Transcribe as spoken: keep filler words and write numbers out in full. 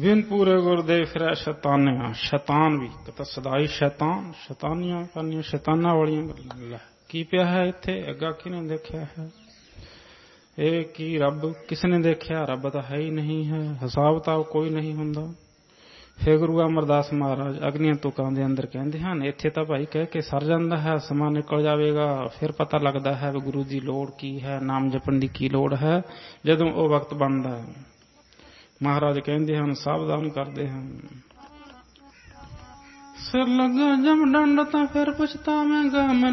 बिन पूरे गुरदे फिर शैतानिया शैतान भी तो सदाई शैतान शैतानियां करनिया शैताना वालियां गल्लां की पिया है इत्थे अग्गा किने देखा है ये की रब किसने देखा रब तो है ही नहीं है हिसाब किताब कोई नहीं हुंदा फिर गुरु अमरदास महाराज अग्नियां तुकां दे अंदर कहंदे हन इत्थे तां भाई कह के सर जांदा है समा निकल जाएगा फिर पता लगता है गुरु दी लोड़ की है नाम जपण दी की लोड़ है जदों वो वक्त बनदा है महाराज कहंदे हन सावधान करदे हन सिर लगा जब डंड तां फिर पुछता मैं गा